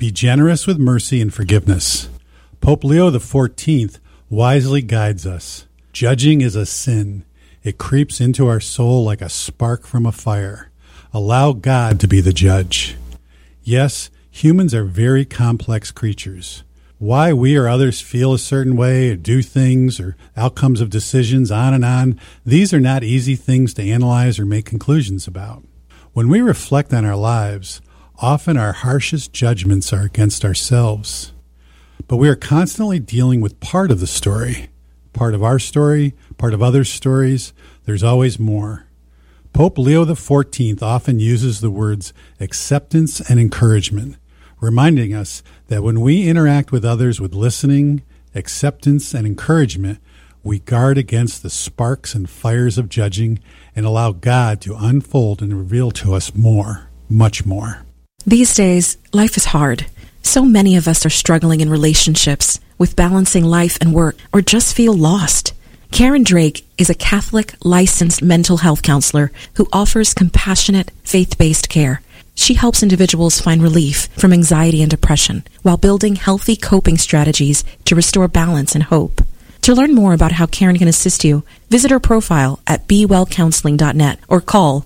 Be generous with mercy and forgiveness. Pope Leo XIV wisely guides us. Judging is a sin. It creeps into our soul like a spark from a fire. Allow God to be the judge. Yes, humans are very complex creatures. Why we or others feel a certain way or do things or outcomes of decisions, on and on, these are not easy things to analyze or make conclusions about. When we reflect on our lives, often our harshest judgments are against ourselves. But we are constantly dealing with part of the story. Part of our story, part of others' stories. There's always more. Pope Leo XIV often uses the words acceptance and encouragement, reminding us that when we interact with others with listening, acceptance, and encouragement, we guard against the sparks and fires of judging and allow God to unfold and reveal to us more, much more. These days, life is hard. So many of us are struggling in relationships, with balancing life and work, or just feel lost. Karen Drake is a Catholic licensed mental health counselor who offers compassionate, faith-based care. She helps individuals find relief from anxiety and depression while building healthy coping strategies to restore balance and hope. To learn more about how Karen can assist you, visit her profile at bewellcounseling.net or call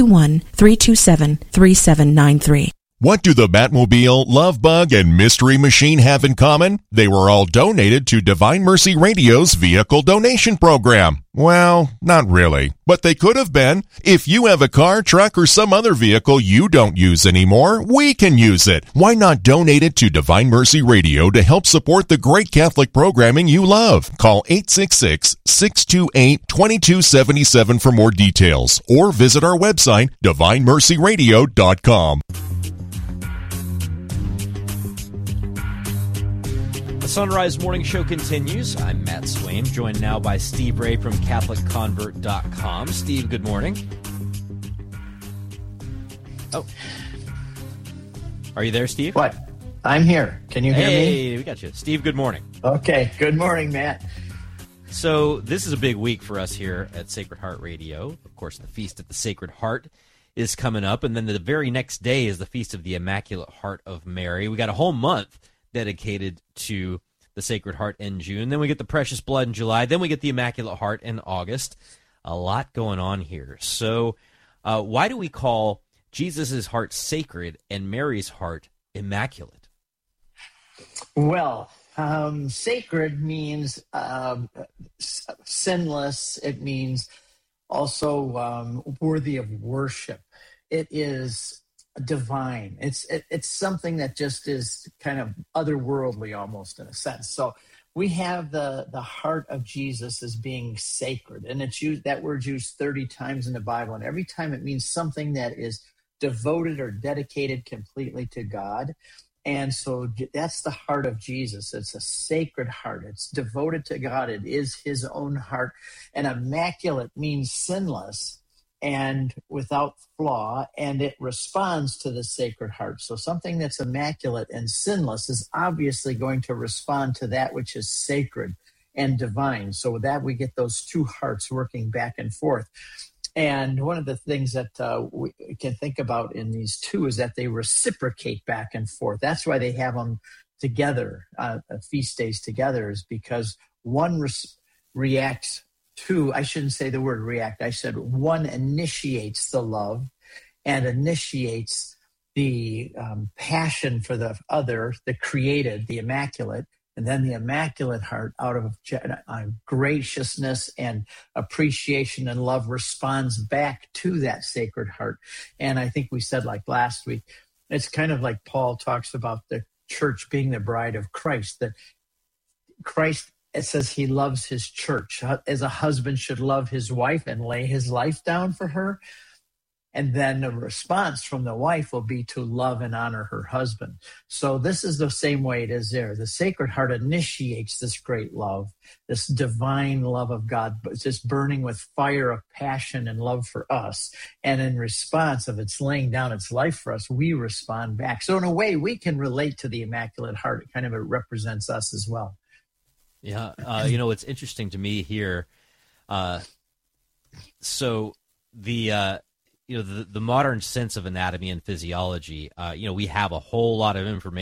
321-327-3793. What do the Batmobile, Love Bug, and Mystery Machine have in common? They were all donated to Divine Mercy Radio's vehicle donation program. Well, not really, but they could have been. If you have a car, truck, or some other vehicle you don't use anymore, we can use it. Why not donate it to Divine Mercy Radio to help support the great Catholic programming you love? Call 866-628-2277 for more details, or visit our website, divinemercyradio.com. The Sunrise Morning Show continues. I'm Matt Swain, joined now by Steve Ray from CatholicConvert.com. Steve, good morning. Oh. Are you there, Steve? What? I'm here. Can you hear me? Hey, we got you. Steve, good morning. Okay. Good morning, Matt. So this is a big week for us here at Sacred Heart Radio. Of course, the Feast of the Sacred Heart is coming up, and then the very next day is the Feast of the Immaculate Heart of Mary. We got a whole month dedicated to the Sacred Heart in June. Then we get the Precious Blood in July. Then we get the Immaculate Heart in August. A lot going on here. So why do we call Jesus' heart sacred and Mary's heart immaculate? Well, sacred means sinless. It means also worthy of worship. It is divine. It's something that just is kind of otherworldly almost in a sense. So we have the heart of Jesus as being sacred, and it's used, that word's used 30 times in the Bible, and every time it means something that is devoted or dedicated completely to God. And so that's the heart of Jesus. It's a sacred heart. It's devoted to God. It is his own heart. And immaculate means sinless and without flaw, and it responds to the Sacred Heart. So something that's immaculate and sinless is obviously going to respond to that which is sacred and divine. So with that, we get those two hearts working back and forth. And one of the things that we can think about in these two is that they reciprocate back and forth. That's why they have them together, feast days together, is because one reacts to, I shouldn't say the word react, I said one initiates the love and initiates the passion for the other, the created, the immaculate, and then the Immaculate Heart, out of graciousness and appreciation and love, responds back to that Sacred Heart. And I think we said, like last week, it's kind of like Paul talks about the church being the bride of Christ, that Christ, it says he loves his church, as a husband should love his wife and lay his life down for her. And then the response from the wife will be to love and honor her husband. So this is the same way it is there. The Sacred Heart initiates this great love, this divine love of God, but it's just burning with fire of passion and love for us. And in response of its laying down its life for us, we respond back. So in a way, we can relate to the Immaculate Heart. It kind of represents us as well. Yeah, it's interesting to me here. So the modern sense of anatomy and physiology, we have a whole lot of information